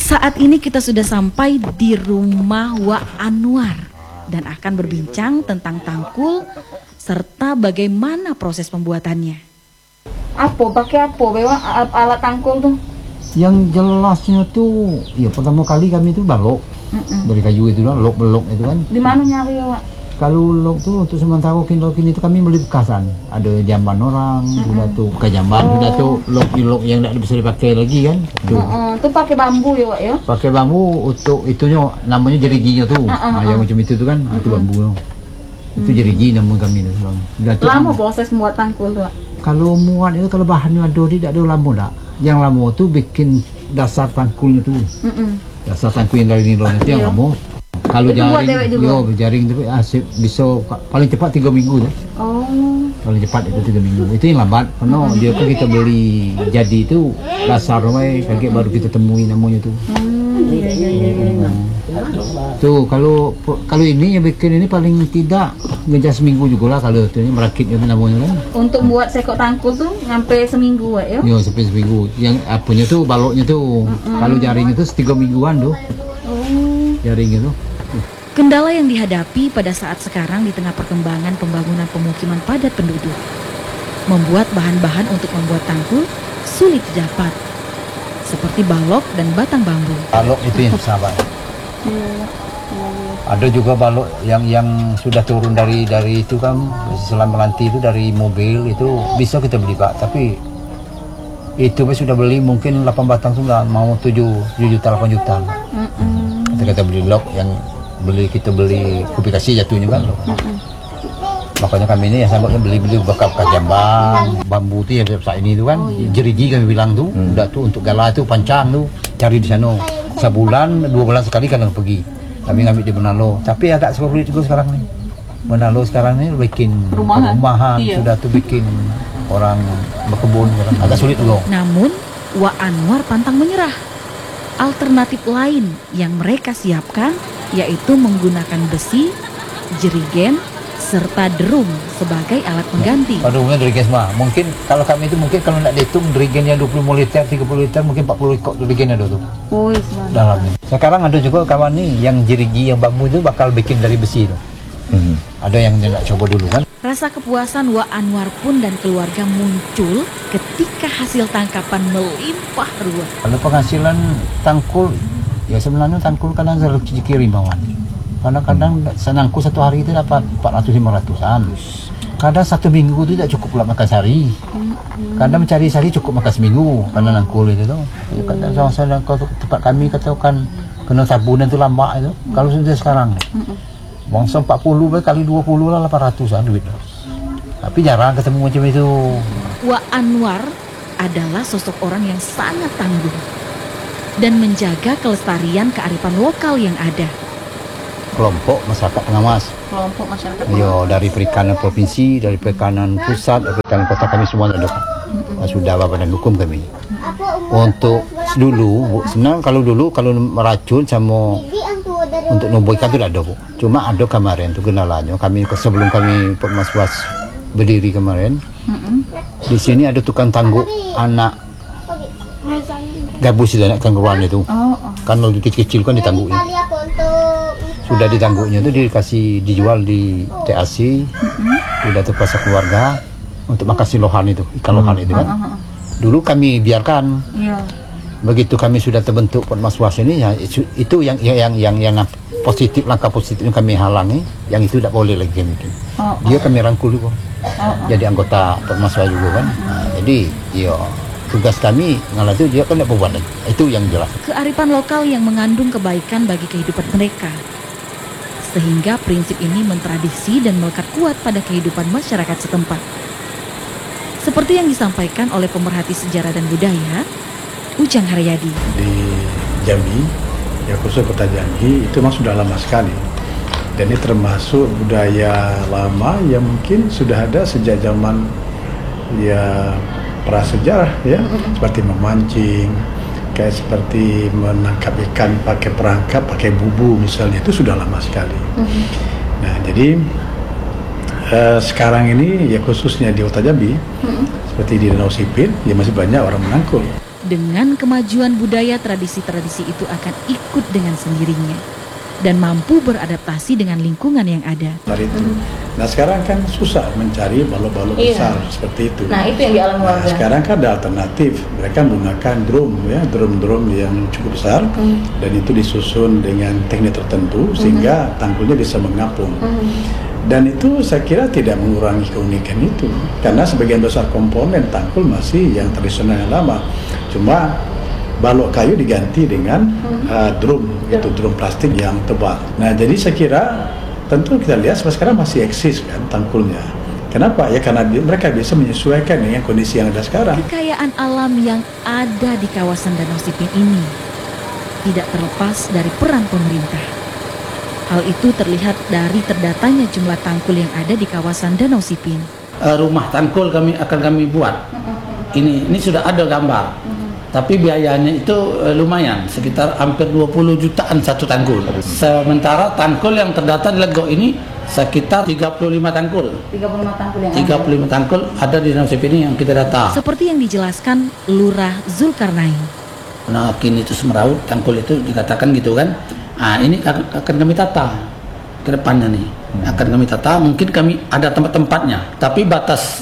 Saat ini kita sudah sampai di rumah Wak Anwar dan akan berbincang tentang tangkul serta bagaimana proses pembuatannya. Pakai apa alat tangkul tuh? Yang jelasnya tuh, ya pertama kali kami tuh balok dari kayu itu lah, belok itu kan. Di mana nyari ya, Wak? Kalau lok tuh untuk sementara kini itu kami beli bekasan. Ada jamban orang, sudah tuh bukan jamban, sudah tuh lok yang tidak bisa dipakai lagi kan. Tuh pakai bambu ya, Wak ya? Pakai bambu untuk itunya, namanya jeriginya tuh. Yang macam itu tuh kan, itu bambu loh. Itu jerigi nama kami tuh. Lama proses membuat tangkul tuh, Wak? Kalau muat itu kalau bahannya ada tidak ada lama tak. Yang lama tuh bikin dasar tangkulnya tuh. Dasar tangkul yang dari nilon itu yang lama. Kalau jaring itu bisa paling cepat 3 minggu tuh. Paling cepat itu 3 minggu. Itu yang lambat karena dia tuh kita beli jadi itu dasar kayak baru kita temui namanya tuh. Tuh kalau ini yang bikin ini paling tidak ngejar seminggu juga lah kalau itu merakitnya itu namanya kan. Untuk buat sekok tangkul tuh sampai seminggu ya? Iya sampai seminggu. Yang apanya tuh baloknya tuh. Kalau jaring itu 3 mingguan tuh. Jaring itu. Kendala yang dihadapi pada saat sekarang di tengah perkembangan pembangunan pemukiman padat penduduk membuat bahan-bahan untuk membuat tangkul sulit didapat, seperti balok dan batang bambu. Balok itu yang susah banget. Ada juga balok yang sudah turun dari itu kan, selama nanti itu dari mobil itu bisa kita beli Pak, tapi itu sudah beli mungkin 8 batang sudah mau 7 juta 8 juta. Kita beli lok yang kita beli publikasi jatuhnya kan. Makanya kami ini ya sampai beli bekas jamban bambu tuh yang saat ini tuh kan jeriji kami bilang tuh udah tuh untuk galah tuh pancang tuh cari di sana sebulan 2 bulan sekali kan pergi kami ngambil di Manalo, tapi agak sulit juga sekarang nih. Manalo sekarang ini bikin rumahan sudah tuh bikin orang berkebun agak sulit loh. Namun Wak Anwar pantang menyerah. Alternatif lain yang mereka siapkan yaitu menggunakan besi, jerigen, serta drum sebagai alat pengganti. Drumnya jerigen semua. Mungkin kalau kami itu kalau tidak dihitung jerigennya 25 liter, 30 liter, mungkin 40 ikut jerigen ada tuh. Dalamnya. Sekarang ada juga kawan nih yang jerigi yang bambu itu bakal bikin dari besi tuh. Ada yang tidak coba dulu kan. Rasa kepuasan Wak Anwar pun dan keluarga muncul ketika hasil tangkapan melimpah ruah. Kalau penghasilan tangkul, ya sebenarnya tangkul kadang rezeki kirim bawan. Kadang-kadang senangku satu hari itu dapat 400-500an. Kadang 1 minggu itu tidak cukup pula makan sehari. Kadang mencari sehari cukup makan seminggu karena nangkul itu tuh. Kadang sama-sama tempat kami katakan kena tabunan itu lama itu. Kalau sudah sekarang. Bangsa 40 kali 20 lah 800an duit. Tapi jarang ketemu macam itu. Wak Anwar adalah sosok orang yang sangat tangguh dan menjaga kelestarian kearifan lokal yang ada. Kelompok masyarakat pengawas. Yo dari perikanan provinsi, dari perikanan pusat, dari perikanan kota kami semua ada. Sudah badan hukum kami. Untuk dulu, sebenarnya kalau meracun sama untuk nombor ikan itu tidak ada Bu. Cuma ada kemarin itu kendalanya. Sebelum kami Mas berdiri kemarin, di sini ada tukang tangguk anak gabus itu anak tangguan itu. Kan lagi kecil-kecil kan ditangguknya. Sudah ditangguknya itu dijual di TAC, sudah terpaksa keluarga untuk makan lohan itu, ikan lohan itu kan. Dulu kami biarkan. Begitu kami sudah terbentuk Mas Was ini ya itu yang positif, langkah positif yang kami halangi, yang itu tidak boleh lagi kami bikin. Dia kami rangkul juga. Jadi anggota Mas Was juga kan. Jadi tugas kami ngalah itu dia kan tidak berbuat lagi. Itu yang jelas. Kearifan lokal yang mengandung kebaikan bagi kehidupan mereka. Sehingga prinsip ini mentradisi dan melekat kuat pada kehidupan masyarakat setempat. Seperti yang disampaikan oleh pemerhati sejarah dan budaya, Ujang Haryadi. Di Jambi, ya khusus kota Jambi, itu memang sudah lama sekali. Dan ini termasuk budaya lama yang mungkin sudah ada sejak zaman ya prasejarah ya, seperti memancing, kayak seperti menangkap ikan pakai perangkap, pakai bubu misalnya, itu sudah lama sekali. Nah jadi sekarang ini ya khususnya di Kota Jambi, seperti di Danau Sipin, ya masih banyak orang menangkul. Dengan kemajuan budaya, tradisi-tradisi itu akan ikut dengan sendirinya dan mampu beradaptasi dengan lingkungan yang ada. Itu. Nah sekarang kan susah mencari balok-balok Iya. besar seperti itu. Nah, itu yang dialami Nah, warga. sekarang kan ada alternatif. Mereka menggunakan drum yang cukup besar dan itu disusun dengan teknik tertentu sehingga tanggulnya bisa mengapung. Dan itu saya kira tidak mengurangi keunikan itu karena sebagian besar komponen tanggul masih yang tradisional yang lama. Cuma balok kayu diganti dengan itu drum plastik yang tebal. Nah, jadi saya kira tentu kita lihat sampai sekarang masih eksis kan tanggulnya. Kenapa? Ya karena mereka bisa menyesuaikan dengan kondisi yang ada sekarang. Kekayaan alam yang ada di kawasan Danau Sipin ini tidak terlepas dari peran pemerintah. Hal itu terlihat dari terdatanya jumlah tanggul yang ada di kawasan Danau Sipin. Rumah tanggul akan kami buat. Ini sudah ada gambar. Tapi biayanya itu lumayan, sekitar hampir 20 jutaan satu tanggul. Sementara tanggul yang terdata di Legok ini sekitar 35 tanggul. 35 tanggul yang 35 tanggul ada di Danau Sipin ini yang kita data. Seperti yang dijelaskan Lurah Zulkarnain. Nah, kini itu semeraut, tanggul itu dikatakan gitu kan. Nah, ini akan kami tata ke depannya nih. Akan kami tata, mungkin kami ada tempat-tempatnya. Tapi batas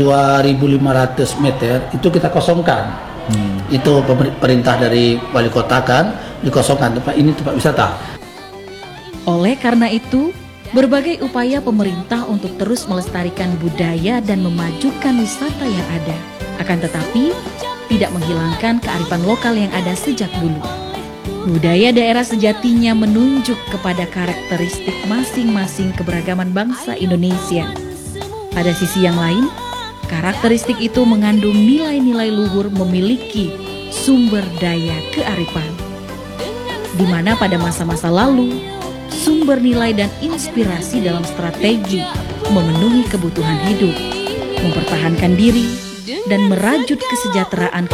2.500 meter itu kita kosongkan. Itu perintah dari wali kota kan, dikosongkan tempat ini tempat wisata. Oleh karena itu, berbagai upaya pemerintah untuk terus melestarikan budaya dan memajukan wisata yang ada. Akan tetapi, tidak menghilangkan kearifan lokal yang ada sejak dulu. Budaya daerah sejatinya menunjuk kepada karakteristik masing-masing keberagaman bangsa Indonesia. Pada sisi yang lain, karakteristik itu mengandung nilai-nilai luhur memiliki sumber daya kearifan. Di mana pada masa-masa lalu, sumber nilai dan inspirasi dalam strategi memenuhi kebutuhan hidup, mempertahankan diri, dan merajut kesejahteraan